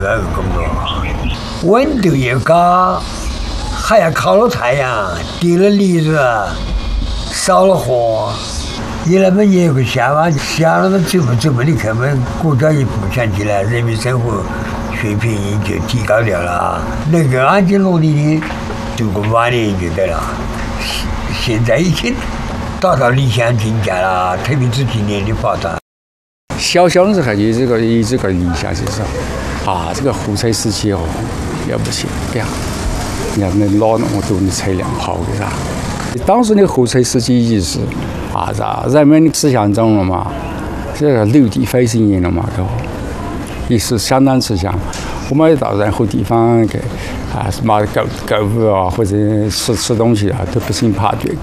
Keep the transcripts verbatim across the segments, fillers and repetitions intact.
那个工作，温度也高，还要靠了太阳，滴了梨子，烧了火，你那么也不下嘛，下了嘛走不走嘛，你根本国家也不想起来，人民生活水平就提高掉了，能够安静落地的度过晚年就对了。现在已经达到理想境界了，特别是今年的发展。 小小的时候就这个有这个理想，就是啊，这个火车司机哦，了不起呀！你看那老那么多的车辆跑的啥？当时的火车司机就是啊，啥人们的思想中了嘛，这个陆地飞行员了嘛，都也是相当吃香。我们到任何地方去啊，什么购购物啊，或者吃吃东西啊，都不用排队。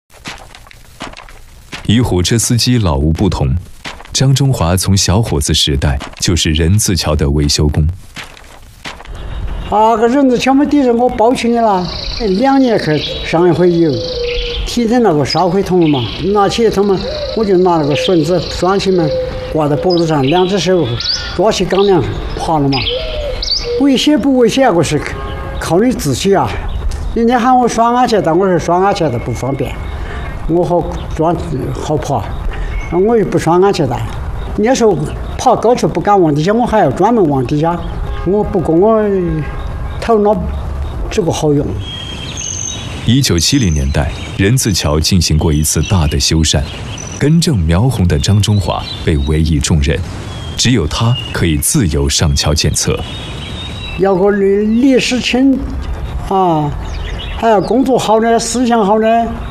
与火车司机老吴不同，张中华从小伙子时代就是人字桥的维修工。 啊，个人字桥嘛，地上我包起来了，两年去上一回油，提成那个烧灰桶嘛，拿起一桶嘛，我就拿那个绳子拴起嘛，挂在脖子上，两只手抓起钢梁爬了嘛。危险不危险，我是靠你自己啊！人家喊我拴安全带，我说拴安全带不方便，我好钻好爬，我又不拴安全带。人家说爬高处不敢往底下，我还要专门往底下。我不过我头脑这个好用。 一九七零年代，人字桥进行过一次大的修缮，根正苗红的张中华被委以重任，只有他可以自由上桥检测。 要个历史清啊，还要工作好呢，思想好呢。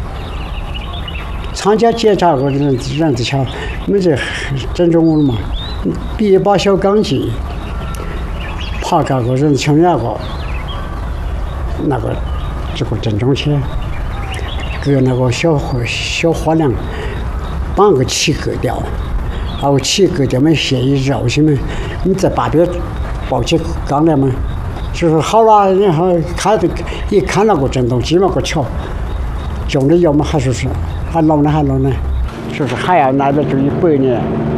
参加检查个人人字桥，没这整中我了嘛？比一把小钢筋，爬高个人桥那个那个这个正中去，割那个小小花梁，把个漆割掉，然后漆割掉嘛，线一绕起嘛，你再把边抱起钢梁嘛，就是好了，然后看一看那个震动机嘛，个桥，用的要么还是是还老呢还老呢，就是还要耐得住一百年。